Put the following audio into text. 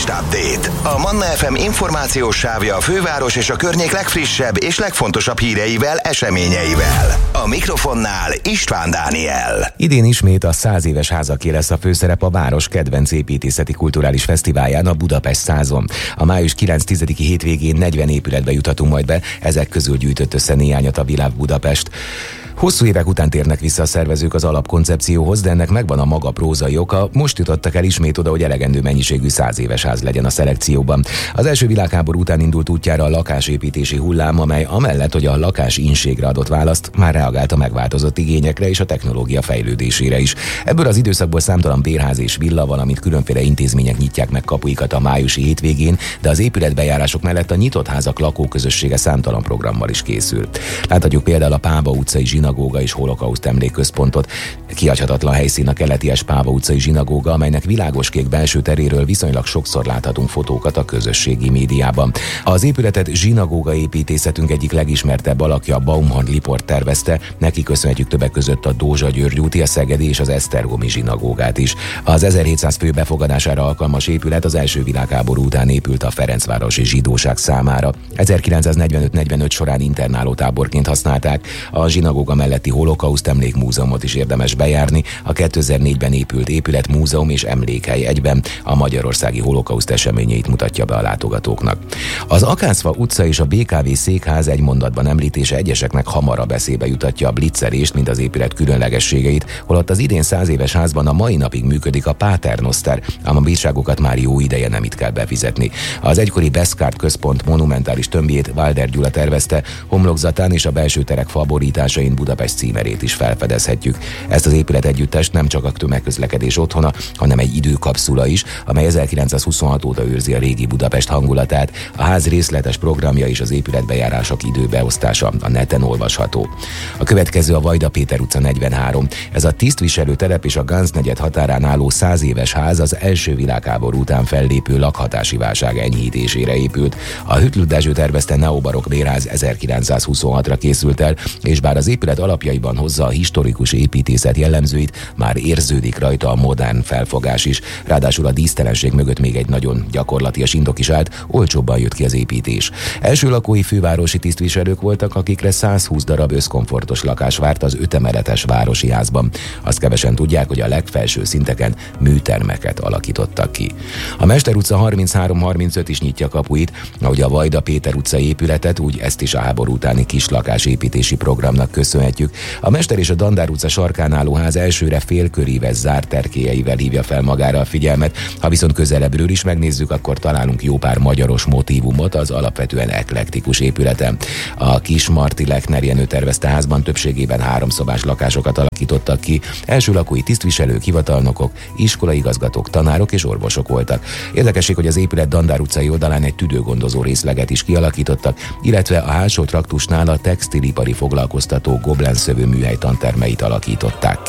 Budapest Update. A Manna FM információs sávja a főváros és a környék legfrissebb és legfontosabb híreivel, eseményeivel. A mikrofonnál István Dániel. Idén ismét a 100 éves házaké lesz a főszerep a város kedvenc építészeti kulturális fesztiválján, a Budapest 100-on. A május 9-10-i hétvégén 40 épületbe juthatunk majd be, ezek közül gyűjtött össze néhányat a Világ Budapest. Hosszú évek után térnek vissza a szervezők az alapkoncepcióhoz, de ennek megvan a maga prózai oka. Most jutottak el ismét oda, hogy elegendő mennyiségű 100 éves ház legyen a szelekcióban. Az első világháború után indult útjára a lakásépítési hullám, amely amellett, hogy a lakásínségre adott választ, már reagált a megváltozott igényekre és a technológia fejlődésére is. Ebből az időszakból számtalan bérház és villa, valamint különféle intézmények nyitják meg kapuikat a májusi hétvégén, de az épületbejárások mellett a nyitott házak lakóközössége számtalan programmal is készül. Láthatjuk például a Páva utcai zsinagóga és holokauszt emlékközpontot. Kihagyhatatlan helyszín a Keleties Páva utcai zsinagóga, amelynek világoskék belső teréről viszonylag sokszor láthatunk fotókat a közösségi médiában. Az épületet zsinagóga építészetünk egyik legismertebb alakja, Baumhard Liport tervezte, neki köszönhetjük többek között a Dózsa György úti, a szegedi és az Esztergomi zsinagógát is. Az 1700 fő befogadására alkalmas épület az első világháború után épült a Ferencvárosi zsidóság számára. 1945-45 során internálótáborként használták. A zsinagóga melletti holokauszt emlékmúzeumot is érdemes bejárni, a 2004-ben épült épület múzeum és emlékhely egyben a magyarországi holokauszt eseményeit mutatja be a látogatóknak. Az Akácfa utca és a BKV székház egy mondatban említése egyeseknek hamarabb eszébe jutatja a blitzelést, mint az épület különlegességeit, holott az idén 100 éves házban a mai napig működik a Paternoster, ám a bírságokat már jó ideje nem itt kell befizetni. Az egykori Beszkárt központ monumentális tömbjét Walder Gyula tervezte, homlokzatán és a belső terek faborításain Budapest címerét is felfedezhetjük. Ezt az épületegyüttest nem csak a tömegközlekedés otthona, hanem egy időkapszula is, amely 1926 óta őrzi a régi Budapest hangulatát. A ház részletes programja és az épületbejárások időbeosztása a neten olvasható. A következő a Vajda Péter utca 43. Ez a tisztviselő telep és a Ganz negyed határán álló 100 éves ház az első világháború után fellépő lakhatási válság enyhítésére épült. A Hüttl Dezső tervezte neobarokk bérház 1926-ra készült el, és bár az épület alapjaiban hozza a historikus építészet jellemzőit, már érződik rajta a modern felfogás is. Ráadásul a dísztelenség mögött még egy nagyon gyakorlatias indok is állt, olcsóbban jött ki az építés. Első lakói fővárosi tisztviselők voltak, akikre 120 darab összkomfortos lakás várt az 5 emeletes városi házban. Azt kevesen tudják, hogy a legfelső szinteken műtermeket alakítottak ki. A Mester utca 33-35 is nyitja kapuit, ahogy a Vajda Péter utcai épületet, úgy ezt is a háború utáni kislakásépítési programnak köszönhetjük. A Mester és a Dandár utca sarkán álló ház elsőre félköríves zárt erkélyeivel hívja fel magára a figyelmet. Ha viszont közelebbről is megnézzük, akkor találunk jó pár magyaros motívumot az alapvetően eklektikus épületen. A Kis Marti Lechner Jenő tervezte házban többségében 3 szobás lakásokat alakítottak ki. Első lakói tisztviselők, hivatalnokok, iskolaigazgatók, tanárok és orvosok voltak. Érdekesség, hogy az épület Dandár utcai oldalán egy tüdőgondozó részleget is kialakítottak, illetve a hátsó traktusnál a textilipari foglalkoztató Goblen szövőműhely tantermeit alakították.